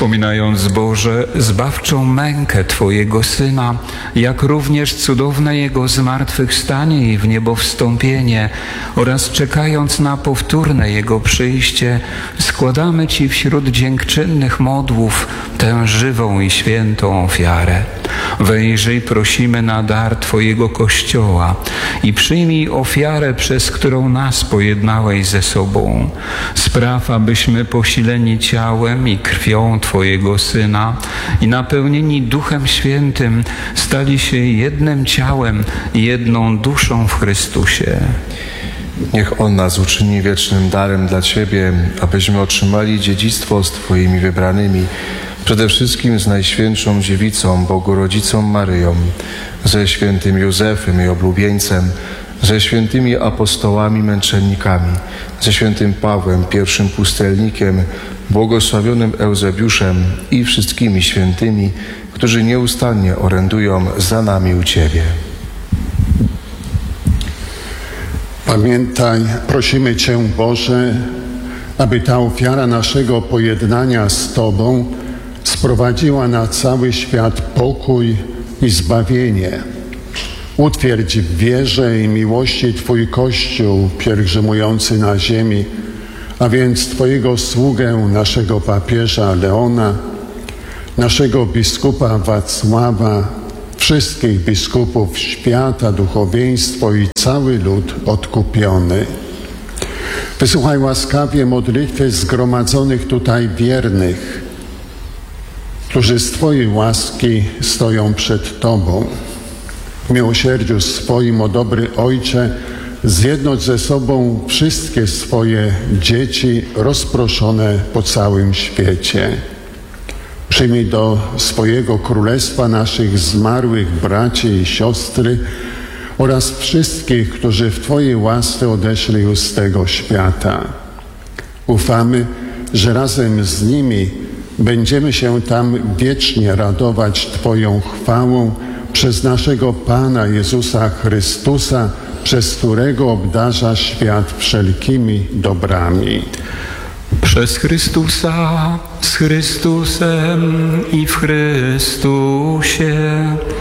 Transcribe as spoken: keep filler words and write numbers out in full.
wspominając, Boże, zbawczą mękę Twojego Syna, jak również cudowne Jego zmartwychwstanie i w niebo wstąpienie oraz czekając na powtórne Jego przyjście, składamy Ci wśród dziękczynnych modłów tę żywą i świętą ofiarę. Wejrzyj, prosimy, na dar Twojego Kościoła i przyjmij ofiarę, przez którą nas pojednałeś ze sobą. Spraw, abyśmy posileni ciałem i krwią Twojego Syna i napełnieni Duchem Świętym stali się jednym ciałem i jedną duszą w Chrystusie. Niech On nas uczyni wiecznym darem dla Ciebie, abyśmy otrzymali dziedzictwo z Twoimi wybranymi, przede wszystkim z Najświętszą Dziewicą, Bogorodzicą Maryją, ze świętym Józefem i oblubieńcem, ze świętymi apostołami męczennikami, ze świętym Pawłem, pierwszym pustelnikiem, błogosławionym Eusebiuszem i wszystkimi świętymi, którzy nieustannie orędują za nami u Ciebie. Pamiętaj, prosimy Cię, Boże, aby ta ofiara naszego pojednania z Tobą sprowadziła na cały świat pokój i zbawienie. Utwierdź w wierze i miłości Twój Kościół pielgrzymujący na ziemi, a więc Twojego sługę, naszego papieża Leona, naszego biskupa Wacława, wszystkich biskupów świata, duchowieństwo i cały lud odkupiony. Wysłuchaj łaskawie modlitwy zgromadzonych tutaj wiernych, którzy z Twojej łaski stoją przed Tobą. W miłosierdziu swoim, o dobry Ojcze, zjednocz ze sobą wszystkie swoje dzieci rozproszone po całym świecie. Przyjmij do swojego królestwa naszych zmarłych braci i siostry oraz wszystkich, którzy w Twojej łasce odeszli już z tego świata. Ufamy, że razem z nimi będziemy się tam wiecznie radować Twoją chwałą przez naszego Pana Jezusa Chrystusa, przez którego obdarza świat wszelkimi dobrami. Przez Chrystusa, z Chrystusem i w Chrystusie.